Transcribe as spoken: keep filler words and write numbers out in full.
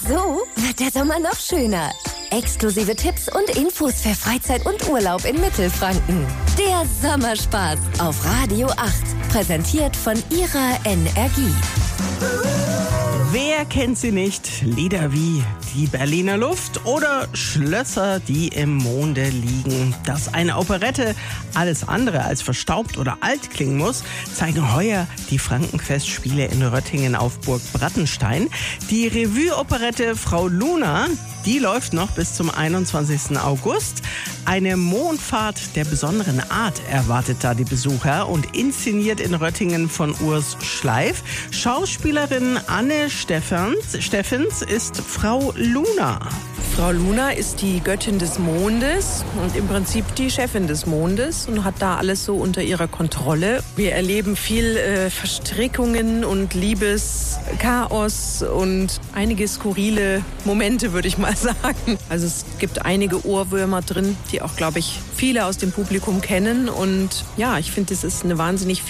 So wird der Sommer noch schöner. Exklusive Tipps und Infos für Freizeit und Urlaub in Mittelfranken. Der Sommerspaß auf Radio acht. Präsentiert von ihrer Energie. Wer kennt sie nicht? Lieder wie Die Berliner Luft oder Schlösser, die im Monde liegen. Dass eine Operette alles andere als verstaubt oder alt klingen muss, zeigen heuer die Frankenfestspiele in Röttingen auf Burg Brattenstein. Die Revue-Operette Frau Luna, die läuft noch bis zum einundzwanzigsten August. Eine Mondfahrt der besonderen Art erwartet da die Besucher und inszeniert in Röttingen von Urs Schleif. Schauspielerin Anne Steffens, Steffens ist Frau Luna. Frau Luna ist die Göttin des Mondes und im Prinzip die Chefin des Mondes und hat da alles so unter ihrer Kontrolle. Wir erleben viel äh, Verstrickungen und Liebeschaos und einige skurrile Momente, würde ich mal sagen. Also es gibt einige Ohrwürmer drin, die auch, glaube ich, viele aus dem Publikum kennen. Und ja, ich finde, das ist eine wahnsinnig